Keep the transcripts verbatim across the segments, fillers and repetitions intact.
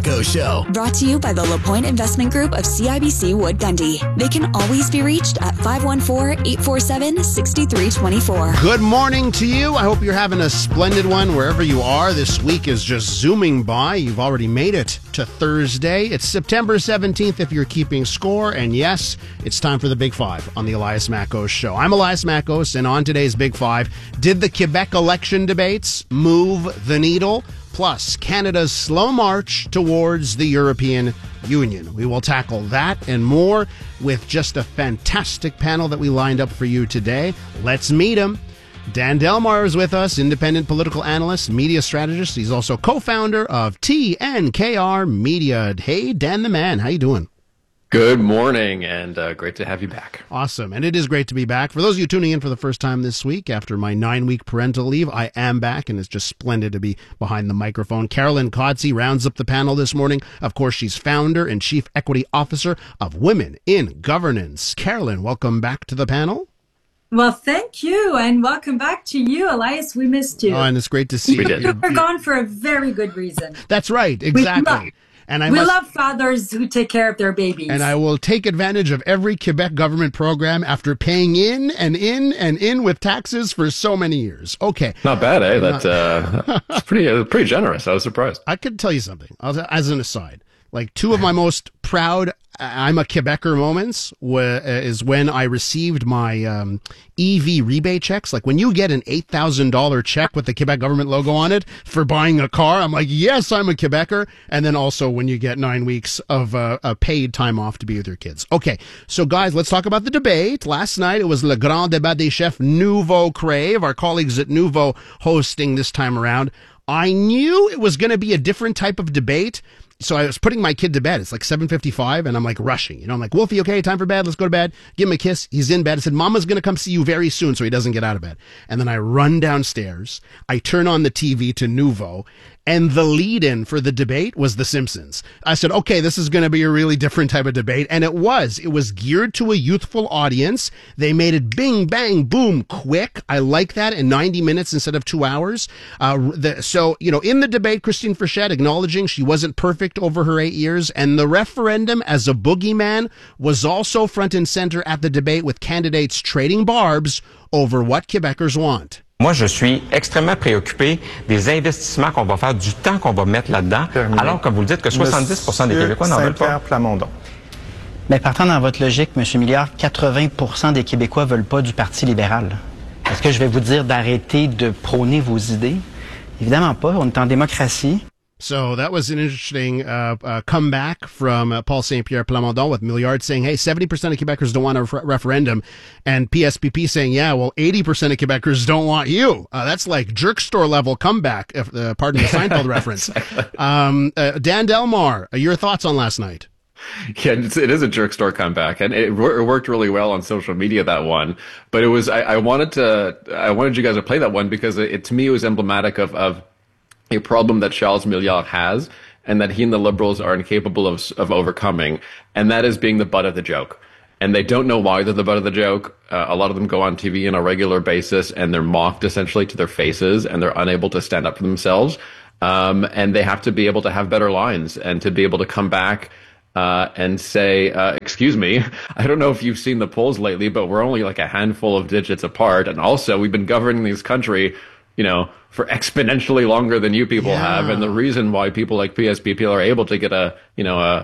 Macco Show. Brought to you by the LaPointe Investment Group of C I B C Wood Gundy. They can always be reached at five one four, eight four seven, six three two four. Good morning to you. I hope you're having a splendid one wherever you are. This week is just zooming by. You've already made it to Thursday. It's September seventeenth if you're keeping score. And yes, it's time for the Big Five on the Elias Mackos Show. I'm Elias Mackos, and on today's Big Five, did the Quebec election debates move the needle? Plus, Canada's slow march towards the European Union. We will tackle that and more with just a fantastic panel that we lined up for you today. Let's meet him. Dan Delmar is with us, independent political analyst, media strategist. He's also co-founder of T N K R Media. Hey, Dan the man, how you doing? Good morning, and uh, great to have you back. Awesome, and it is great to be back. For those of you tuning in for the first time this week, after my nine-week parental leave, I am back, and it's just splendid to be behind the microphone. Carolyn Kodsey rounds up the panel this morning. Of course, she's founder and chief equity officer of Women in Governance. Carolyn, welcome back to the panel. Well, thank you, and welcome back to you, Elias. We missed you. Oh, and it's great to see you. you. You were gone for a very good reason. That's right, exactly. And I we must, love fathers who take care of their babies. And I will take advantage of every Quebec government program after paying in and in and in with taxes for so many years. Okay. Not bad, eh? That's uh, that's pretty, uh, pretty generous. I was surprised. I could tell you something, as an aside. Like, two of my most proud I'm a Quebecer moments w- is when I received my um, E V rebate checks. Like, when you get an eight thousand dollars check with the Quebec government logo on it for buying a car, I'm like, yes, I'm a Quebecer. And then also when you get nine weeks of uh, a paid time off to be with your kids. Okay, so guys, let's talk about the debate. Last night, it was Le Grand Débat des Chefs Nouveau Crave, our colleagues at Nouveau hosting this time around. I knew it was going to be a different type of debate. So I was putting my kid to bed. It's like seven fifty-five, and I'm like rushing. You know, I'm like, Wolfie, okay, time for bed. Let's go to bed. Give him a kiss. He's in bed. I said, Mama's going to come see you very soon, so he doesn't get out of bed. And then I run downstairs. I turn on the T V to Nouveau, and the lead-in for the debate was The Simpsons. I said, okay, this is going to be a really different type of debate. And it was. It was geared to a youthful audience. They made it bing, bang, boom, quick. I like that, in ninety minutes instead of two hours. Uh, the, so, you know, in the debate, Christine Frechette acknowledging she wasn't perfect over her eight years, and the referendum as a boogeyman was also front and center at the debate, with candidates trading barbs over what Quebecers want. Moi, je suis extrêmement préoccupé des investissements qu'on va faire, du temps qu'on va mettre là-dedans, Terminé. Alors que vous le dites que soixante-dix pour cent des Québécois n'en veulent pas. Plamondon. Mais partant dans votre logique, M. Milliard, quatre-vingts pour cent des Québécois veulent pas du Parti libéral. Est-ce que je vais vous dire d'arrêter de prôner vos idées? Évidemment pas, on est en démocratie. So that was an interesting uh, uh, comeback from uh, Paul Saint Pierre Plamondon, with Milliard saying, hey, seventy percent of Quebecers don't want a re- referendum. And P S P P saying, yeah, well, eighty percent of Quebecers don't want you. Uh, that's like jerk store level comeback, if uh, pardon the Seinfeld reference. Um, uh, Dan Delmar, your thoughts on last night? Yeah, it's, it is a jerk store comeback, and it, it worked really well on social media, that one. But it was, I, I wanted to, I wanted you guys to play that one because it, it to me, it was emblematic of, of a problem that Charles Milliard has, and that he and the Liberals are incapable of of overcoming, and that is being the butt of the joke. And they don't know why they're the butt of the joke. Uh, a lot of them go on T V on a regular basis, and they're mocked essentially to their faces, and they're unable to stand up for themselves. Um, and they have to be able to have better lines, and to be able to come back uh, and say, uh, excuse me, I don't know if you've seen the polls lately, but we're only like a handful of digits apart. And also, we've been governing this country, you know, for exponentially longer than you people yeah. have. And the reason why people like P S P P are able to get a, you know, a,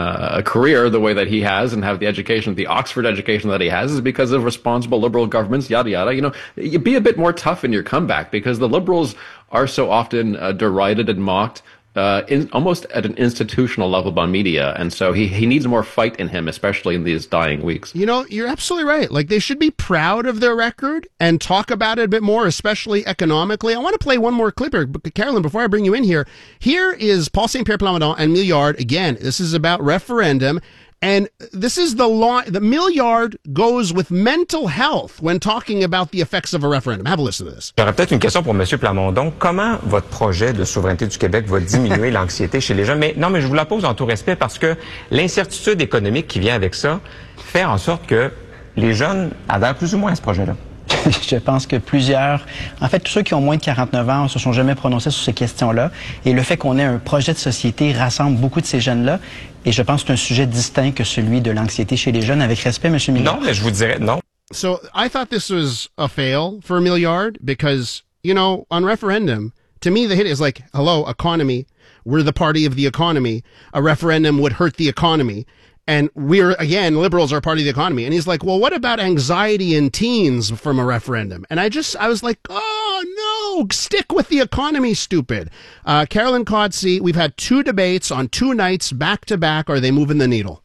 a career the way that he has and have the education, the Oxford education that he has, is because of responsible Liberal governments, yada, yada. You know, you be a bit more tough in your comeback, because the Liberals are so often uh, derided and mocked uh, in, almost at an institutional level by media. And so he, he needs more fight in him, especially in these dying weeks. You know, you're absolutely right. Like, they should be proud of their record and talk about it a bit more, especially economically. I want to play one more clip here. Carolyn, before I bring you in here, here is Paul Saint Pierre Plamondon and Milliard. Again, this is about referendum. And this is the law. The Milliard goes with mental health when talking about the effects of a referendum. Have a listen to this. J'aurais peut-être une question pour M. Plamondon. Comment votre projet de souveraineté du Québec va diminuer l'anxiété chez les jeunes? Mais non, mais je vous la pose en tout respect, parce que l'incertitude économique qui vient avec ça fait en sorte que les jeunes adhèrent plus ou moins à ce projet-là. Je pense que plusieurs, en fait, tous ceux qui ont moins de quarante-neuf ans ne se sont jamais prononcés sur ces questions-là. Et le fait qu'on ait un projet de société rassemble beaucoup de ces jeunes-là. Et je pense que c'est un sujet distinct que celui de l'anxiété chez les jeunes. Avec respect, M. Milliard. Non, mais je vous dirais non. So I thought this was a fail for Milliard because, you know, on referendum, to me, the hit is like, hello, economy. We're the party of the economy. A referendum would hurt the economy. And we're, again, liberals are part of the economy. And he's like, well, what about anxiety in teens from a referendum? And I just, I was like, oh, no, stick with the economy, stupid. Uh, Carolyn Codsey, we've had two debates on two nights back to back. Are they moving the needle?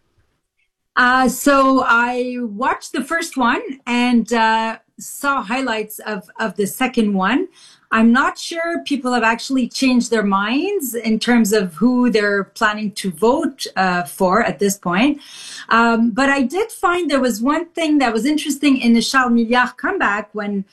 Uh, so I watched the first one and uh, saw highlights of, of the second one. I'm not sure people have actually changed their minds in terms of who they're planning to vote uh, for at this point. Um, but I did find there was one thing that was interesting in the Charles Milliard comeback when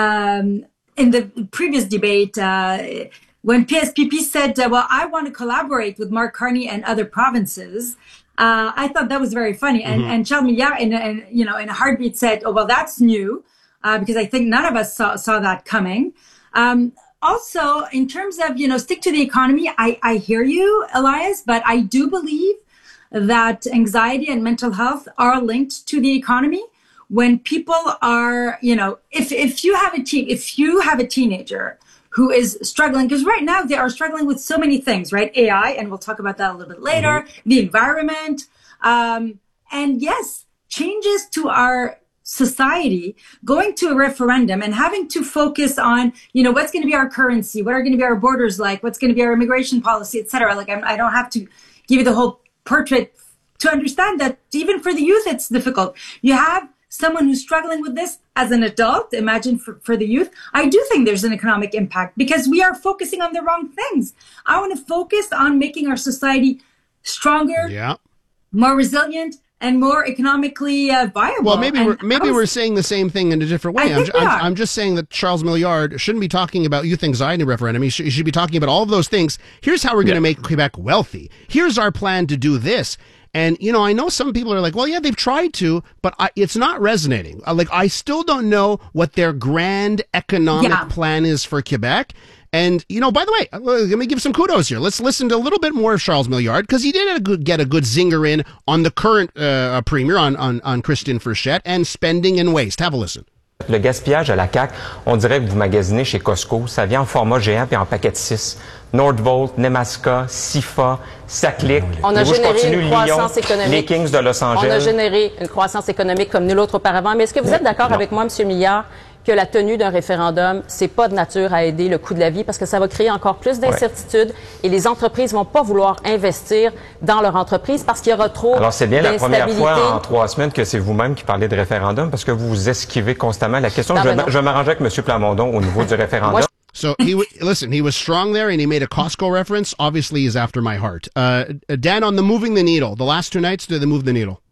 um, in the previous debate, uh, when P S P P said, uh, well, I want to collaborate with Mark Carney and other provinces. Uh, I thought that was very funny. And, mm-hmm. and Charles Milliard, in, in, you know, in a heartbeat said, oh, well, that's new, uh, because I think none of us saw, saw that coming. Um, also, in terms of, you know, stick to the economy, I, I hear you, Elias, but I do believe that anxiety and mental health are linked to the economy. When people are, you know, if, if you have a teen, if you have a teenager who is struggling, because right now they are struggling with so many things, right? A I, and we'll talk about that a little bit later, mm-hmm. the environment, um, and yes, changes to our society, going to a referendum and having to focus on, you know, what's going to be our currency, what are going to be our borders like, what's going to be our immigration policy, et cetera. Like, I'm, I don't have to give you the whole portrait to understand that even for the youth, it's difficult. You have someone who's struggling with this as an adult, imagine for, for the youth. I do think there's an economic impact because we are focusing on the wrong things. I want to focus on making our society stronger, yeah. more resilient, and more economically uh, viable. Well, maybe and we're maybe was, we're saying the same thing in a different way. I I'm, think we I'm, are. I'm just saying that Charles Milliard shouldn't be talking about youth anxiety referendum. He should, he should be talking about all of those things. Here's how we're going to yeah. make Quebec wealthy. Here's our plan to do this. And, you know, I know some people are like, well, yeah, they've tried to, but I, it's not resonating. Like, I still don't know what their grand economic yeah. plan is for Quebec. And, you know, by the way, let me give some kudos here. Let's listen to a little bit more of Charles Milliard, because he did a good, get a good zinger in on the current uh, premier, on, on, on Christine Frechette, and spending and waste. Have a listen. Le gaspillage à la C A Q, on dirait que vous magasinez chez Costco. Ça vient en format géant puis en paquet de six. Nordvolt, Nemaska, Sifa, Saclic. On a généré une croissance Lyon, économique. Les Kings de Los Angeles. On a généré une croissance économique comme nul autre auparavant. Mais est-ce que vous êtes d'accord avec moi, M. Milliard, que la tenue d'un référendum, c'est pas de nature à aider le coût de la vie parce que ça va créer encore plus d'incertitudes ouais. et les entreprises vont pas vouloir investir dans leur entreprise parce qu'il y aura trop Alors, c'est bien la première fois en trois semaines que c'est vous-même qui parlez de référendum parce que vous vous esquivez constamment la question. Non, je, vais, je vais m'arranger avec M. Plamondon au niveau du référendum. Moi, So he w- listen, he was strong there, and he made a Costco reference. Obviously, he's after my heart. Uh, Dan, on the moving the needle, the last two nights, did they move the needle?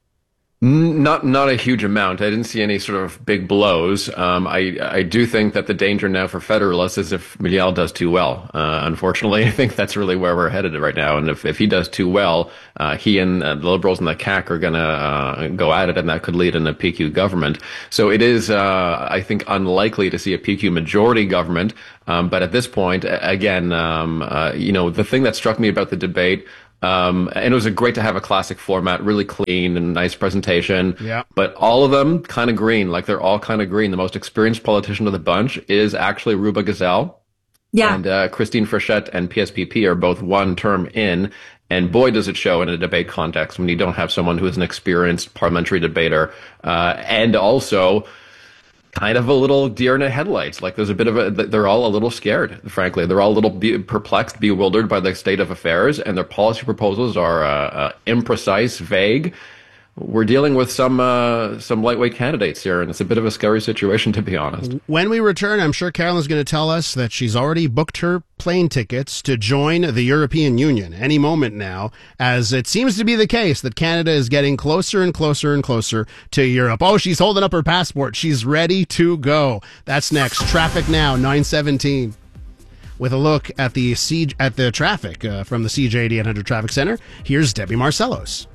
Not not a huge amount. I didn't see any sort of big blows. Um, I I do think that the danger now for Federalists is if Milliard does too well. Uh, unfortunately, I think that's really where we're headed right now. And if, if he does too well, uh, he and uh, the Liberals and the C A C are going to uh, go at it, and that could lead in a P Q government. So it is, uh, I think, unlikely to see a P Q majority government. Um, but at this point, again, um, uh, you know, the thing that struck me about the debate. Um, and it was a great to have a classic format, really clean and nice presentation. Yeah. But all of them kind of green, like they're all kind of green. The most experienced politician of the bunch is actually Ruba Gazelle. Yeah. And uh, Christine Frechette and P S P P are both one term in. And boy, does it show in a debate context when you don't have someone who is an experienced parliamentary debater. Uh, and also kind of a little deer in the headlights. Like there's a bit of a, they're all a little scared, frankly. They're all a little be, perplexed, bewildered by the state of affairs, and their policy proposals are uh, uh, imprecise, vague. We're dealing with some uh, some lightweight candidates here, and it's a bit of a scary situation, to be honest. When we return, I'm sure Carolyn's going to tell us that she's already booked her plane tickets to join the European Union any moment now, as it seems to be the case that Canada is getting closer and closer and closer to Europe. Oh, she's holding up her passport. She's ready to go. That's next. Traffic Now, nine seventeen. With a look at the siege, at the traffic uh, from the C J eighty-eight hundred Traffic Center, here's Debbie Marcellos.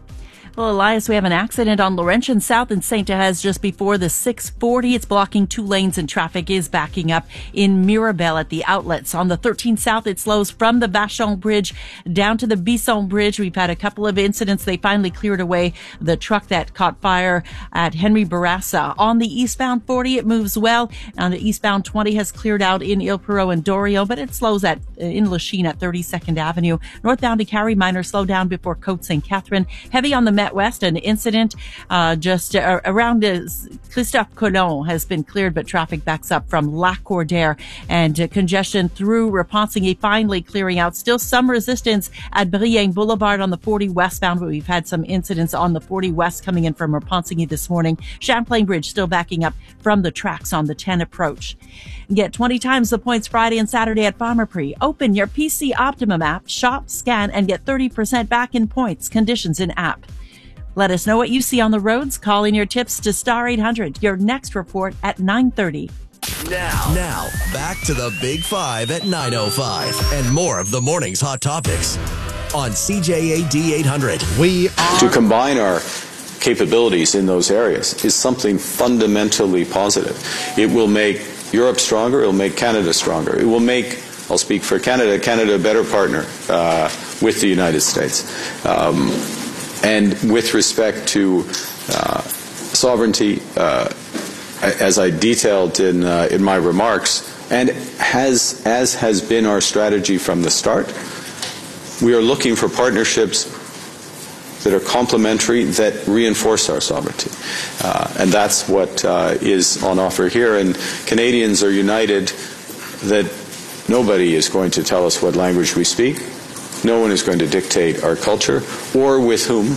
Well, Elias, we have an accident on Laurentian South in Saint Therese just before the six forty. It's blocking two lanes and traffic is backing up in Mirabel at the outlets. On the thirteen South, it slows from the Vachon Bridge down to the Bisson Bridge. We've had a couple of incidents. They finally cleared away the truck that caught fire at Henry Bourassa. On the eastbound forty, it moves well. On the eastbound twenty has cleared out in Il Perot and Dorio, but it slows at in Lachine at thirty-second Avenue. Northbound to Carrie Minor, slow down before Côte Saint Catherine. Heavy on the Met West, an incident uh, just uh, around uh, Christophe Colomb has been cleared, but traffic backs up from Lac Cordaire, and uh, congestion through Repentigny finally clearing out. Still some resistance at Brienne Boulevard on the forty westbound, but we've had some incidents on the forty west coming in from Repentigny this morning. Champlain Bridge still backing up from the tracks on the ten approach. Get twenty times the points Friday and Saturday at Pharmaprix. Open your P C Optimum app, shop, scan, and get thirty percent back in points. Conditions in app. Let us know what you see on the roads. Call in your tips to Star eight hundred. Your next report at nine thirty. Now, now, back to the Big Five at nine oh five. And more of the morning's hot topics on C J A D eight hundred. We are... To combine our capabilities in those areas is something fundamentally positive. It will make Europe stronger. It will make Canada stronger. It will make, I'll speak for Canada, Canada a better partner uh, with the United States. Um, and with respect to uh, sovereignty, uh, as I detailed in uh, in my remarks, and has as has been our strategy from the start, we are looking for partnerships that are complementary, that reinforce our sovereignty. Uh, and that's what uh, is on offer here. And Canadians are united that nobody is going to tell us what language we speak. No one is going to dictate our culture or with whom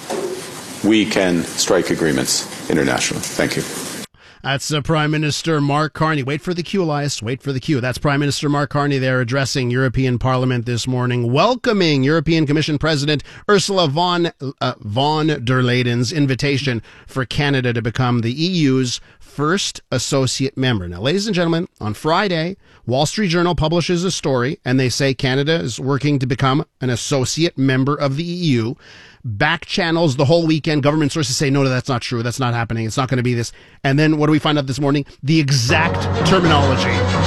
we can strike agreements internationally. Thank you. That's uh, Prime Minister Mark Carney. Wait for the cue, Elias. Wait for the cue. That's Prime Minister Mark Carney there addressing European Parliament this morning, welcoming European Commission President Ursula von, uh, von der Leyen's invitation for Canada to become the E U's first associate member. Now, ladies and gentlemen, on Friday, Wall Street Journal publishes a story, and they say Canada is working to become an associate member of the E U. Back channels the whole weekend. Government sources say, no, that's not true. That's not happening. It's not going to be this. And then what do we find out this morning? The exact terminology.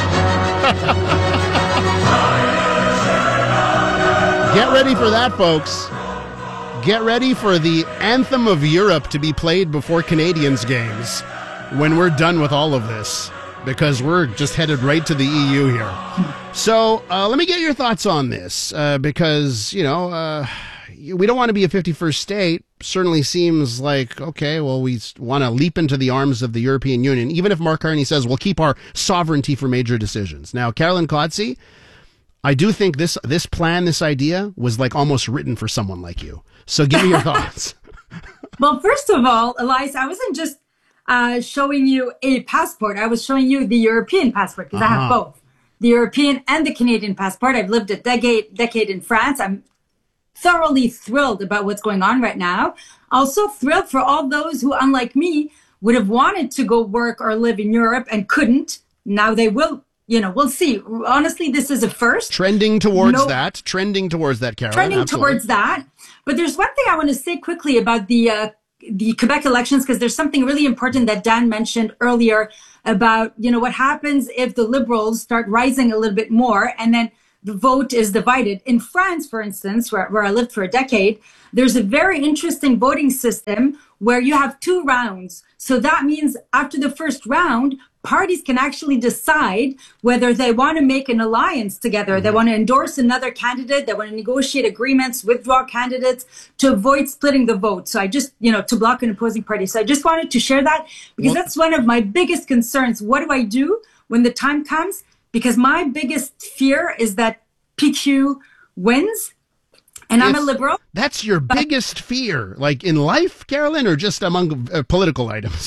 Get ready for that, folks. Get ready for the anthem of Europe to be played before Canadians games when we're done with all of this, because we're just headed right to the E U here. So uh, let me get your thoughts on this, uh, because, you know, uh, we don't want to be a fifty-first state. Certainly seems like, okay, well, we want to leap into the arms of the European Union, even if Mark Carney says we'll keep our sovereignty for major decisions. Now, Carolyn Clodsey, I do think this this plan, this idea, was like almost written for someone like you. So give me your thoughts. Well, first of all, Elias, I wasn't just uh, showing you a passport. I was showing you the European passport, because uh-huh. I have both. The European and the Canadian passport. I've lived a decade, decade in France. I'm thoroughly thrilled about what's going on right now. Also thrilled for all those who, unlike me, would have wanted to go work or live in Europe and couldn't. Now they will, you know, we'll see. Honestly, this is a first. Trending towards no, that. Trending towards that, Carolyn. Trending Absolutely. towards that. But there's one thing I want to say quickly about the uh, the Quebec elections, because there's something really important that Dan mentioned earlier about, you know, what happens if the Liberals start rising a little bit more and then the vote is divided. In France, for instance, where, where I lived for a decade, there's a very interesting voting system where you have two rounds. So that means after the first round, parties can actually decide whether they want to make an alliance together. They want to endorse another candidate. They want to negotiate agreements, withdraw candidates to avoid splitting the vote. So I just, you know, to block an opposing party. So I just wanted to share that because that's one of my biggest concerns. What do I do when the time comes? Because my biggest fear is that P Q wins, and I'm it's, a liberal. That's your but, biggest fear, like in life, Carolyn, or just among uh, political items?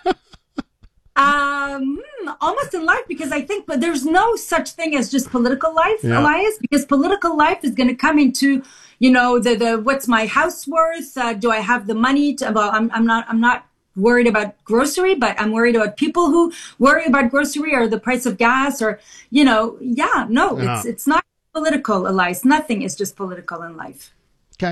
um, almost in life, because I think, but there's no such thing as just political life, yeah. Elias, because political life is going to come into, you know, the the what's my house worth? Uh, do I have the money to? Well, I'm I'm not I'm not. worried about grocery, but I'm worried about people who worry about grocery or the price of gas or, you know, yeah, no, yeah. it's it's not political, Elias. Nothing is just political in life. Okay.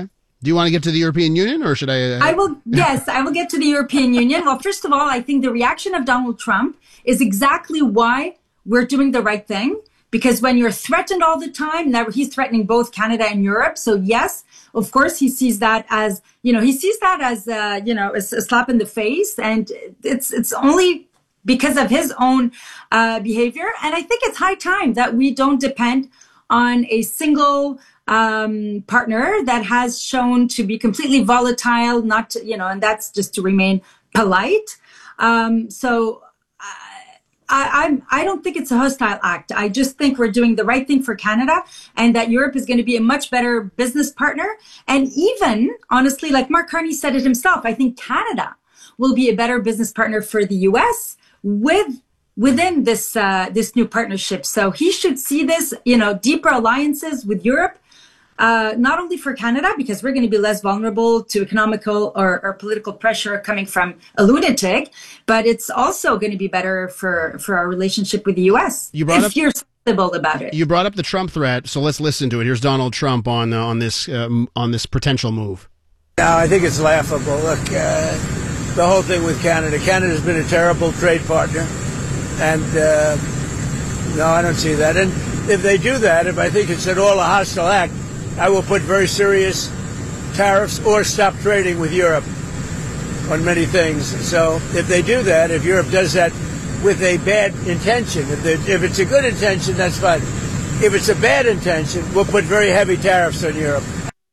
Do you want to get to the European Union, or should I? Uh... I will. Yes, I will get to the European Union. Well, first of all, I think the reaction of Donald Trump is exactly why we're doing the right thing. Because when you're threatened all the time, now he's threatening both Canada and Europe. So yes, of course, he sees that as, you know, he sees that as, uh, you know, a, a slap in the face. And it's it's only because of his own uh, behavior. And I think it's high time that we don't depend on a single um, partner that has shown to be completely volatile, not to, you know, and that's just to remain polite. Um, so I, I'm, I don't think it's a hostile act. I just think we're doing the right thing for Canada, and that Europe is going to be a much better business partner. And even, honestly, like Mark Carney said it himself, I think Canada will be a better business partner for the U S with within this uh, this new partnership. So he should see this, you know, deeper alliances with Europe. Uh, not only for Canada, because we're going to be less vulnerable to economical or, or political pressure coming from a lunatic, but it's also going to be better for, for our relationship with the U S. You brought if up, you're sensible about it. You brought up the Trump threat, so let's listen to it. Here's Donald Trump on uh, on this um, on this potential move. No, I think it's laughable. Look, uh, the whole thing with Canada. Canada's been a terrible trade partner, and uh, no, I don't see that. And if they do that, if I think it's at all a hostile act, I will put very serious tariffs or stop trading with Europe on many things. So if they do that, if Europe does that with a bad intention, if, if it's a good intention, that's fine. If it's a bad intention, we'll put very heavy tariffs on Europe.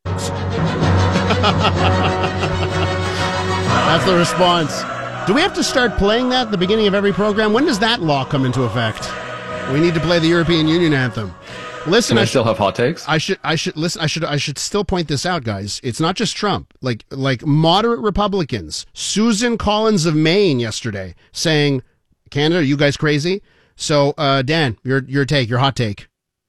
That's the response. Do we have to start playing that at the beginning of every program? When does that law come into effect? We need to play the European Union anthem. Listen, Can I, I still have hot takes? I should, I should listen. I should, I should still point this out, guys. It's not just Trump. Like, like moderate Republicans, Susan Collins of Maine yesterday saying, "Canada, are you guys crazy?" So, uh, Dan, your your take, your hot take.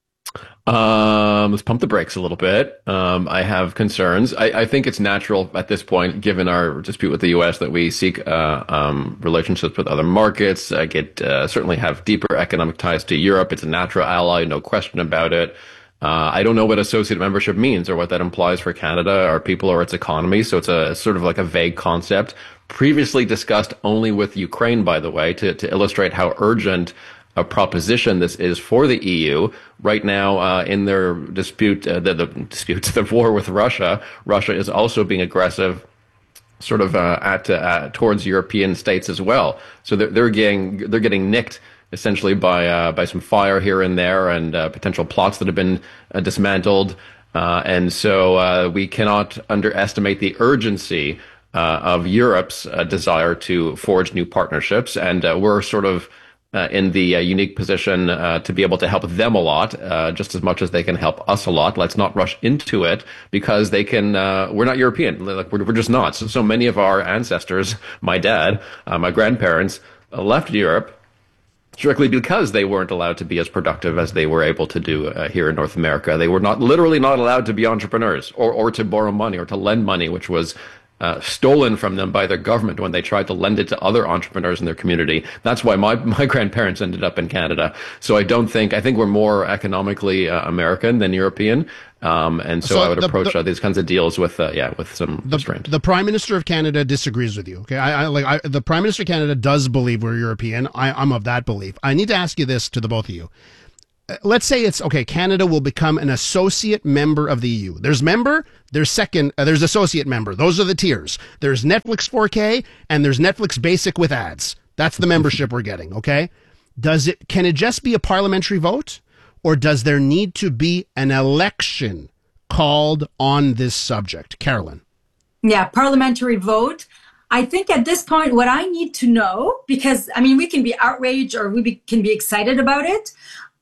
Um, let's pump the brakes a little bit. Um, I have concerns. I, I think it's natural at this point, given our dispute with the U S, that we seek uh, um, relationships with other markets. I get uh, certainly have deeper economic ties to Europe. It's a natural ally, no question about it. Uh, I don't know what associate membership means or what that implies for Canada, our people, or its economy. So it's a sort of like a vague concept. Previously discussed only with Ukraine, by the way, to, to illustrate how urgent a proposition this is for the E U. Right now, uh, in their dispute, uh, the, the dispute, the war with Russia, Russia is also being aggressive, sort of uh, at uh, towards European states as well. So they're, they're getting they're getting nicked essentially by uh, by some fire here and there, and uh, potential plots that have been uh, dismantled. Uh, and so uh, we cannot underestimate the urgency uh, of Europe's uh, desire to forge new partnerships, and uh, we're sort of Uh, in the uh, unique position uh, to be able to help them a lot, uh, just as much as they can help us a lot. Let's not rush into it, because they can. Uh, we're not European. Like, we're, we're just not. So, so many of our ancestors, my dad, uh, my grandparents, uh, left Europe strictly because they weren't allowed to be as productive as they were able to do uh, here in North America. They were not literally not allowed to be entrepreneurs or or to borrow money or to lend money, which was Uh, stolen from them by their government when they tried to lend it to other entrepreneurs in their community. That's why my, my grandparents ended up in Canada. So I don't think, I think we're more economically uh, American than European. Um, and so, so I would the, approach the, uh, these kinds of deals with, uh, yeah, with some the, restraint. The Prime Minister of Canada disagrees with you. Okay. I, I like, I, the Prime Minister of Canada does believe we're European. I, I'm of that belief. I need to ask you this to the both of you. Let's say it's okay. Canada will become an associate member of the E U. There's member, there's second, uh, there's associate member. Those are the tiers. There's Netflix four K and there's Netflix Basic with ads. That's the membership we're getting. Okay. Does it, can it just be a parliamentary vote, or does there need to be an election called on this subject? Carolyn. Yeah. Parliamentary vote. I think at this point, what I need to know, because I mean, we can be outraged or we be, can be excited about it.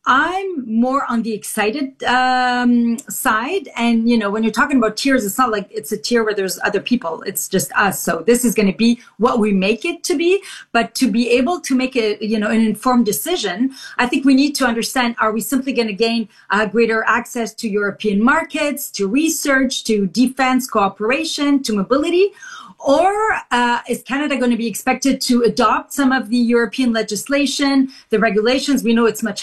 I'm more on the excited um, side. And, you know, when you're talking about tiers, it's not like it's a tier where there's other people. It's just us. So this is going to be what we make it to be. But to be able to make a, you know, an informed decision, I think we need to understand, are we simply going to gain uh, greater access to European markets, to research, to defense cooperation, to mobility? Or uh, is Canada going to be expected to adopt some of the European legislation, the regulations? We know it's much heavier than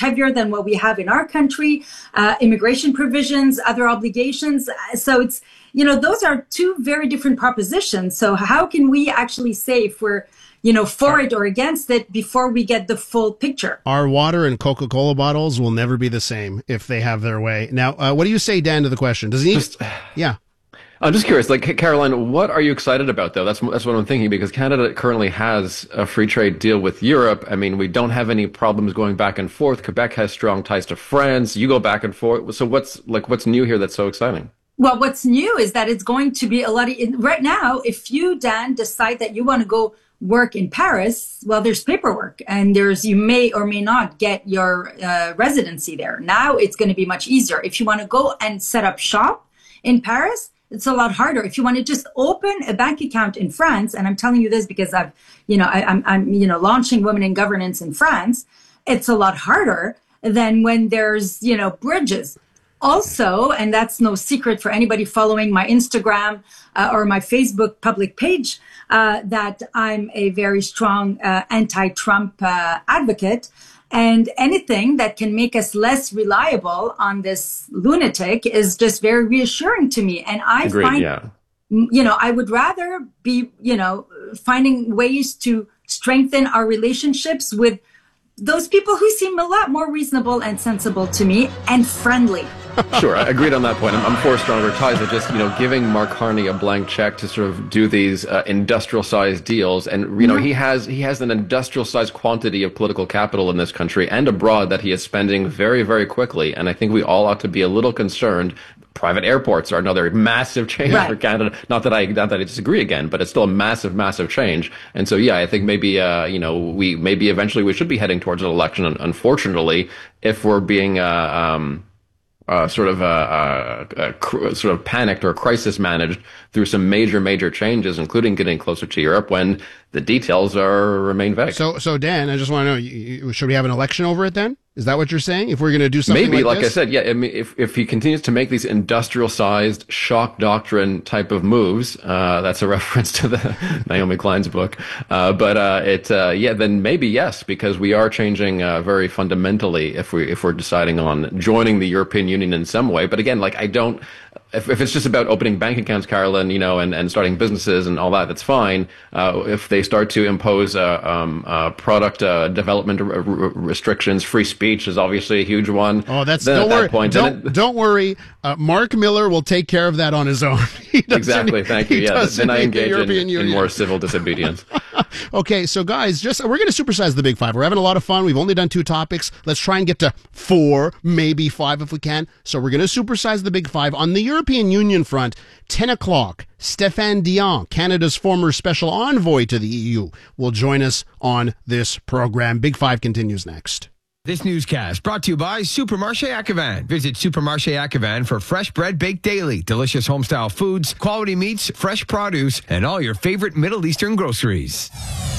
than what we have in our country, uh, immigration provisions, other obligations. So it's, you know, those are two very different propositions. So how can we actually say if we're, you know, for it or against it before we get the full picture? Our water and Coca-Cola bottles will never be the same if they have their way. Now, uh, what do you say, Dan, to the question? Does he? Just, yeah. I'm just curious, like, Caroline, what are you excited about, though? That's that's what I'm thinking, because Canada currently has a free trade deal with Europe. I mean, we don't have any problems going back and forth. Quebec has strong ties to France. You go back and forth. So what's like what's new here that's so exciting? Well, what's new is that it's going to be a lot of, right now, if you, Dan, decide that you want to go work in Paris, well, there's paperwork and there's, you may or may not get your uh, residency there. Now it's going to be much easier. If you want to go and set up shop in Paris, it's a lot harder. If you want to just open a bank account in France, and I'm telling you this because I've, you know, I, I'm, I'm, you know, launching Women in Governance in France, it's a lot harder than when there's, you know, bridges. Also, and that's no secret for anybody following my Instagram uh, or my Facebook public page, uh, that I'm a very strong uh, anti-Trump uh, advocate. And anything that can make us less reliable on this lunatic is just very reassuring to me. And I Agreed, find, yeah. you know, I would rather be, you know, finding ways to strengthen our relationships with those people who seem a lot more reasonable and sensible to me and friendly. Sure, I agreed on that point. I'm, I'm for stronger ties, but just, you know, giving Mark Carney a blank check to sort of do these uh, industrial-sized deals, and you know, he has he has an industrial-sized quantity of political capital in this country and abroad that he is spending very, very quickly, and I think we all ought to be a little concerned. Private airports are another massive change right. for Canada. Not that I not that I disagree again, but it's still a massive, massive change. And so, yeah, I think maybe uh, you know we maybe eventually we should be heading towards an election. Unfortunately, if we're being uh, um, uh, sort of uh, uh, uh, cr- sort of panicked or crisis managed through some major, major changes, including getting closer to Europe, when the details are remain vague. So, so Dan, I just want to know: you, you, should we have an election over it then? Is that what you're saying? If we're going to do something Maybe, like, like this? I said, yeah, I mean, if, if he continues to make these industrial-sized shock doctrine type of moves, uh, that's a reference to the Naomi Klein's book. Uh, but, uh, it, uh, yeah, then maybe yes, because we are changing, uh, very fundamentally if we, if we're deciding on joining the European Union in some way. But again, like, I don't, if, if it's just about opening bank accounts, Carolyn, you know, and, and starting businesses and all that, that's fine. Uh, if they start to impose, uh, um, uh, product, uh, development r- r- restrictions, free speech, is obviously a huge one. Oh, that's then don't at worry. that point, don't, it, don't worry. Uh, Mark Miller will take care of that on his own. Exactly. Thank you. Yeah. Then I engage in, in more civil disobedience. Okay, so guys, just we're going to supersize the Big Five. We're having a lot of fun. We've only done two topics. Let's try and get to four, maybe five if we can. So we're going to supersize the Big Five. On the European Union front, ten o'clock, Stéphane Dion, Canada's former special envoy to the E U, will join us on this program. Big Five continues next. This newscast brought to you by Supermarché Acquevan. Visit Supermarché Acquevan for fresh bread baked daily, delicious homestyle foods, quality meats, fresh produce, and all your favorite Middle Eastern groceries.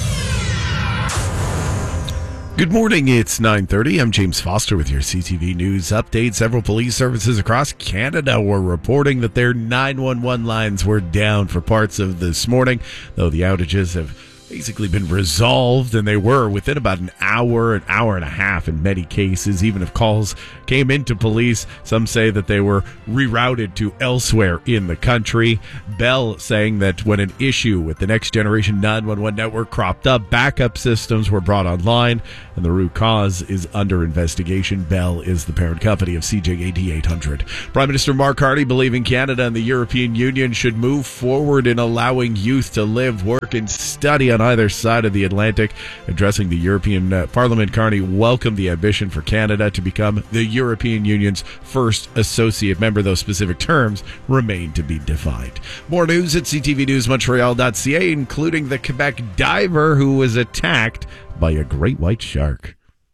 Good morning, it's nine thirty. I'm James Foster with your C T V News update. Several police services across Canada were reporting that their nine one one lines were down for parts of this morning, though the outages have basically been resolved, and they were within about an hour, an hour and a half in many cases. Even if calls came into police, some say that they were rerouted to elsewhere in the country. Bell saying that when an issue with the Next Generation nine one one network cropped up, backup systems were brought online, and the root cause is under investigation. Bell is the parent company of C J A D eight hundred. Prime Minister Mark Carney believing Canada and the European Union should move forward in allowing youth to live, work, and study on either side of the Atlantic. Addressing the European uh, Parliament, Carney welcomed the ambition for Canada to become the European Union's first associate member, though specific terms remain to be defined. More news at c t v news montreal dot c a, including the Quebec diver who was attacked by a great white shark.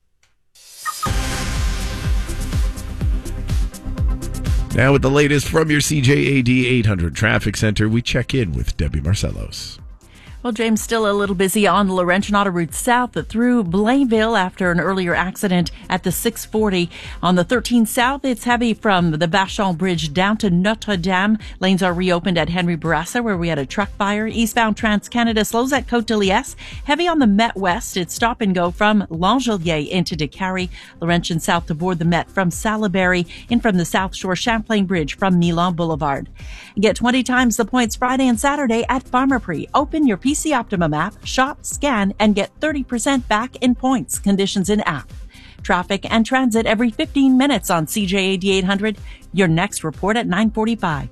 Now with the latest from your C J A D eight hundred Traffic Center, we check in with Debbie Marcellos. Well, James, still a little busy on the Laurentian Autoroute South through Blainville after an earlier accident at the six forty. On the thirteen South, it's heavy from the Vachon Bridge down to Notre Dame. Lanes are reopened at Henry Bourassa, where we had a truck fire. Eastbound Trans-Canada slows at Côte de Liesse. Heavy on the Met West. It's stop and go from L'Angelier into Décarie. Laurentian South to board the Met from Salaberry. In from the South Shore Champlain Bridge from Milan Boulevard. Get twenty times the points Friday and Saturday at Pharmaprix. Open your P C Optimum app, shop, scan, and get thirty percent back in points. Conditions in app. Traffic and transit every fifteen minutes on C J A D eight hundred. Your next report at nine forty-five.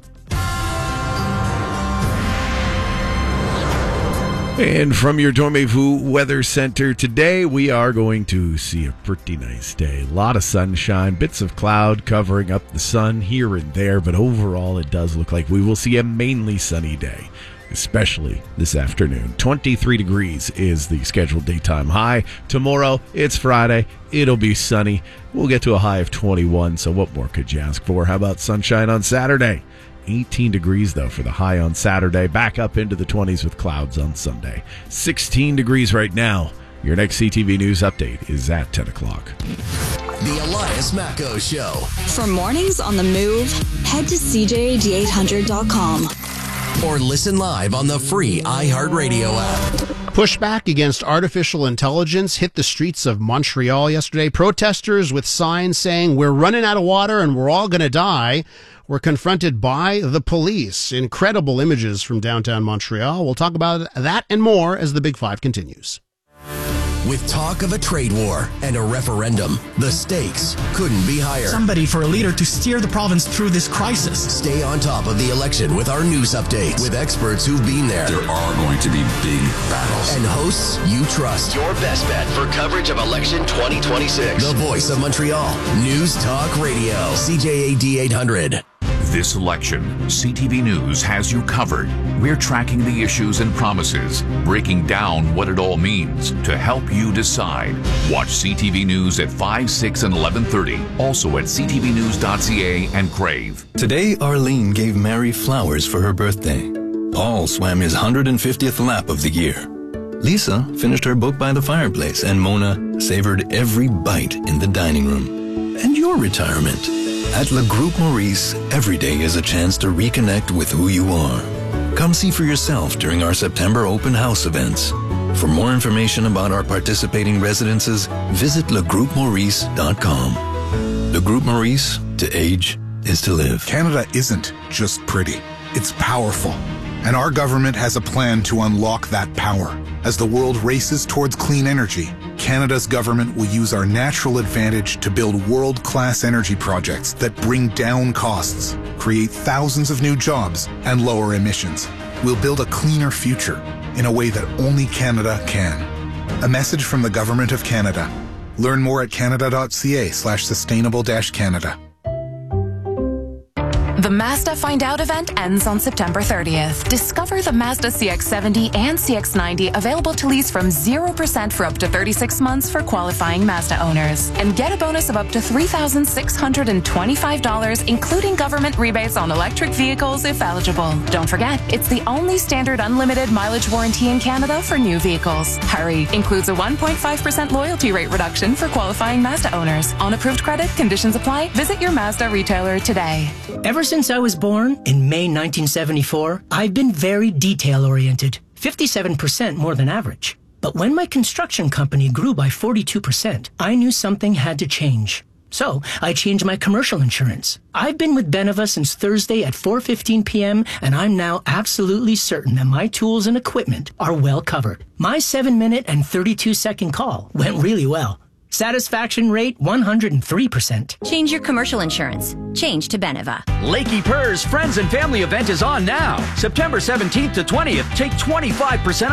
And from your Dormez-vous Weather Center today, we are going to see a pretty nice day. A lot of sunshine, bits of cloud covering up the sun here and there, but overall it does look like we will see a mainly sunny day, especially this afternoon. twenty-three degrees is the scheduled daytime high. Tomorrow, it's Friday. It'll be sunny. We'll get to a high of twenty-one, so what more could you ask for? How about sunshine on Saturday? eighteen degrees, though, for the high on Saturday. Back up into the twenties with clouds on Sunday. sixteen degrees right now. Your next C T V News update is at ten o'clock. The Elias Macco Show. For mornings on the move, head to C J A D eight hundred dot com. Or listen live on the free iHeartRadio app. Pushback against artificial intelligence hit the streets of Montreal yesterday. Protesters with signs saying, "We're running out of water and we're all going to die," were confronted by the police. Incredible images from downtown Montreal. We'll talk about that and more as the Big Five continues. With talk of a trade war and a referendum, the stakes couldn't be higher. Somebody for a leader to steer the province through this crisis. Stay on top of the election with our news updates with experts who've been there. There are going to be big battles. And hosts you trust. Your best bet for coverage of election twenty twenty-six. The voice of Montreal. News Talk Radio. C J A D eight hundred. This election, C T V News has you covered. We're tracking the issues and promises, breaking down what it all means to help you decide. Watch C T V News at five, six, and eleven thirty. Also at c t v news dot c a and Crave. Today, Arlene gave Mary flowers for her birthday. Paul swam his one hundred fiftieth lap of the year. Lisa finished her book by the fireplace, and Mona savored every bite in the dining room. And your retirement. At Le Groupe Maurice, every day is a chance to reconnect with who you are. Come see for yourself during our September open house events. For more information about our participating residences, visit le groupe maurice dot com. Le Groupe Maurice, to age is to live. Canada isn't just pretty, it's powerful. And our government has a plan to unlock that power. As the world races towards clean energy, Canada's government will use our natural advantage to build world-class energy projects that bring down costs, create thousands of new jobs, and lower emissions. We'll build a cleaner future in a way that only Canada can. A message from the Government of Canada. Learn more at canada.ca slash sustainable dash Canada. The Mazda Find Out event ends on September thirtieth. Discover the Mazda C X seventy and C X ninety available to lease from zero percent for up to thirty-six months for qualifying Mazda owners. And get a bonus of up to three thousand six hundred twenty-five dollars, including government rebates on electric vehicles if eligible. Don't forget, it's the only standard unlimited mileage warranty in Canada for new vehicles. Hurry! Includes a one point five percent loyalty rate reduction for qualifying Mazda owners. On approved credit, conditions apply. Visit your Mazda retailer today. Ever since I was born in May nineteen seventy-four, I've been very detail-oriented, fifty-seven percent more than average. But when my construction company grew by forty-two percent, I knew something had to change. So I changed my commercial insurance. I've been with Beneva since Thursday at four fifteen p.m., and I'm now absolutely certain that my tools and equipment are well covered. My seven minute and thirty-two second call went really well. Satisfaction rate one hundred three percent. Change your commercial insurance. Change to Beneva. Lakey Purr's Friends and Family event is on now. September seventeenth to twentieth. Take twenty-five percent